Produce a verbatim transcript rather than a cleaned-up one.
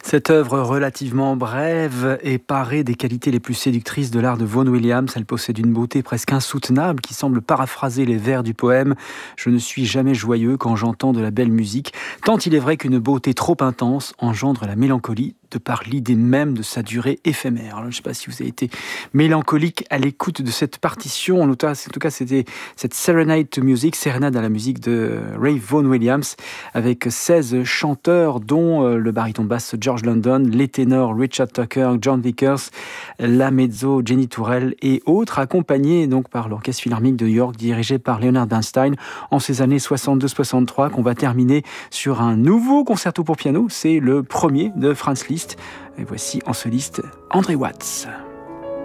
Cette œuvre relativement brève est parée des qualités les plus séductrices de l'art de Vaughan Williams. Elle possède une beauté presque insoutenable qui semble paraphraser les vers du poème « Je ne suis jamais joyeux quand j'entends de la belle musique », tant il est vrai qu'une beauté trop intense engendre la mélancolie de par l'idée même de sa durée éphémère. Alors, je ne sais pas si vous avez été mélancolique à l'écoute de cette partition. En tout cas, en tout cas c'était cette Serenade to Music, sérénade à la musique de Ray Vaughan Williams, avec seize chanteurs, dont le baryton basse George London, les ténors Richard Tucker, John Vickers, la mezzo Jenny Tourelle et autres, accompagnés donc par l'Orchestre Philharmonique de York, dirigé par Leonard Bernstein, en ces années soixante-deux soixante-trois, qu'on va terminer sur un nouveau concerto pour piano. C'est le premier de Franz Liszt. Et voici en soliste André Watz.